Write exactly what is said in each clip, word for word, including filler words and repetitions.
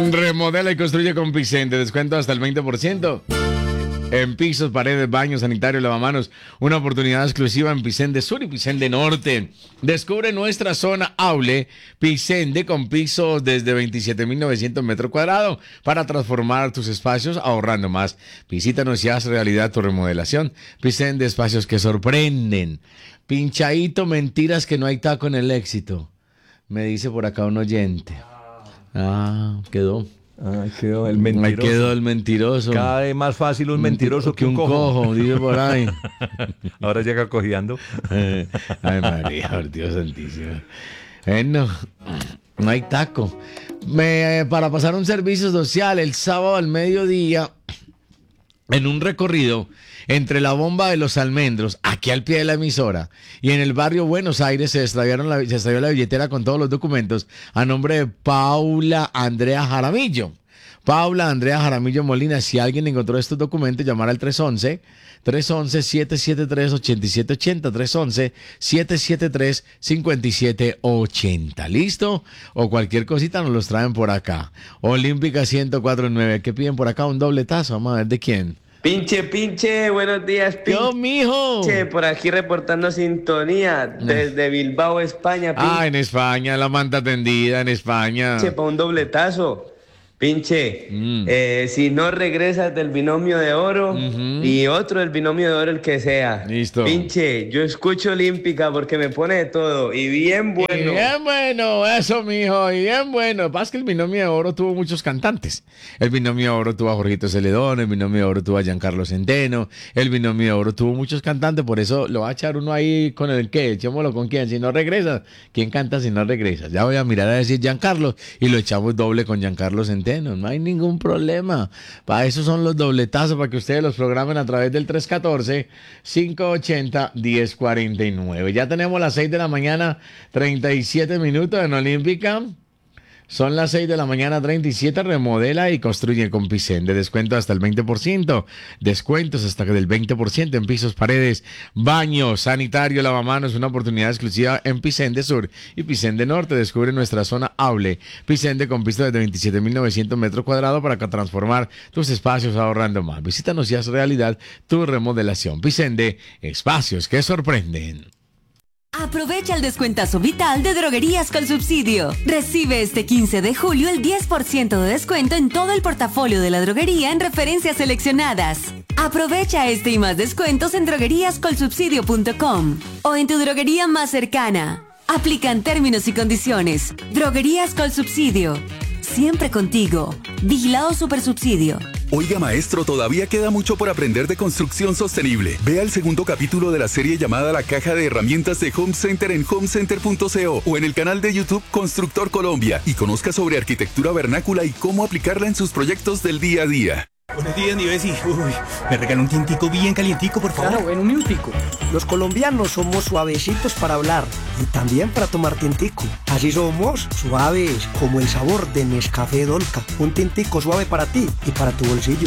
Remodela y construye con Picen, de descuento hasta el veinte por ciento. En pisos, paredes, baños, sanitarios, lavamanos. Una oportunidad exclusiva en Picen de Sur y Picen de Norte. Descubre nuestra zona Aule Picen de con pisos desde veintisiete mil novecientos metros cuadrados para transformar tus espacios ahorrando más. Visítanos y haz realidad tu remodelación. Picen de espacios que sorprenden. Pinchadito, mentiras que no hay taco en el éxito. Me dice por acá un oyente. Ah, quedó. Ah, quedó el mentiroso. Ahí quedó el mentiroso. Cada vez más fácil un mentiroso que un cojo. cojo, dice por ahí. Ahora llega cojeando. Ay, María, por Dios santísimo. Eh, no, no hay taco. Me, para pasar un servicio social el sábado al mediodía, en un recorrido entre la bomba de los almendros, aquí al pie de la emisora, y en el barrio Buenos Aires se extraviaron la, se extravió la billetera con todos los documentos a nombre de Paula Andrea Jaramillo. Paula Andrea Jaramillo Molina, si alguien encontró estos documentos, llamar al tres once, tres once, siete siete tres, ocho siete ocho cero, tres once, siete siete tres, cinco siete ocho cero. ¿Listo? O cualquier cosita nos los traen por acá. Olímpica ciento cuatro punto nueve. ¿Qué piden por acá? Un dobletazo. Vamos a ver de quién. Pinche, pinche, buenos días, pinche. Yo, mijo. Por aquí reportando sintonía desde Bilbao, España. Pinche. Ah, en España, la manta tendida, en España. Pinche, para un dobletazo. Pinche, Mm. eh, si no regresas del binomio de oro Ujú. y otro del binomio de oro, el que sea. Listo. Pinche, yo escucho Olímpica porque me pone de todo y bien bueno. Y bien bueno, eso, mijo, y bien bueno. Lo que pasa es que el binomio de oro tuvo muchos cantantes. El binomio de oro tuvo a Jorgito Celedón, el binomio de oro tuvo a Giancarlo Centeno, el binomio de oro tuvo muchos cantantes, por eso lo va a echar uno ahí con el qué, echémoslo con quién, si no regresas. ¿Quién canta si no regresas? Ya voy a mirar a decir Giancarlo y lo echamos doble con Giancarlo Centeno. No hay ningún problema. Para eso son los dobletazos, para que ustedes los programen a través del tres uno cuatro, cinco ocho cero, uno cero cuatro nueve. Ya tenemos las seis de la mañana, treinta y siete minutos en Olímpica. Son las seis de la mañana, treinta y siete. Remodela y construye con Picen. De descuento hasta el veinte por ciento. Descuentos hasta del veinte por ciento en pisos, paredes, baños, sanitario, lavamanos. Una oportunidad exclusiva en Picen de Sur y Picen de Norte. Descubre nuestra zona Aule Picen de con pistas desde veintisiete mil novecientos metros cuadrados para transformar tus espacios ahorrando más. Visítanos y haz realidad tu remodelación. Picen de espacios que sorprenden. Aprovecha el descuentazo vital de Droguerías con Subsidio. Recibe este quince de julio el diez por ciento de descuento en todo el portafolio de la droguería en referencias seleccionadas. Aprovecha este y más descuentos en droguerías col subsidio punto com o en tu droguería más cercana. Aplican términos y condiciones. Droguerías con Subsidio. Siempre contigo. Vigilado Supersubsidio. Oiga, maestro, todavía queda mucho por aprender de construcción sostenible. Vea el segundo capítulo de la serie llamada La Caja de Herramientas de Home Center en home center punto co o en el canal de YouTube Constructor Colombia y conozca sobre arquitectura vernácula y cómo aplicarla en sus proyectos del día a día. Buenos días, mi Bessie. Uy, me regala un tintico bien calientico, por favor. Claro, en un minutico. Los colombianos somos suavecitos para hablar y también para tomar tintico. Así somos suaves, como el sabor de Nescafé Dolca. Un tintico suave para ti y para tu bolsillo.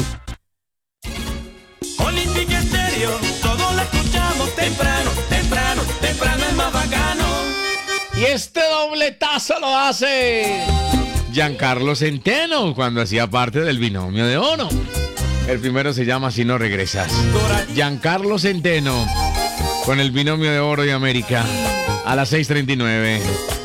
Olímpica Estéreo, todos la escuchamos temprano, temprano, temprano es más bacano. Y este dobletazo lo hace Giancarlo Centeno cuando hacía parte del binomio de oro. El primero se llama Si no regresas. Giancarlo Centeno con el binomio de oro de América a las seis treinta y nueve.